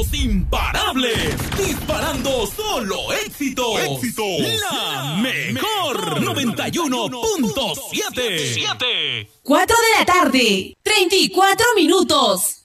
Imparables, disparando solo éxitos. La mejor 91.7. 4 de la tarde, 34 minutos.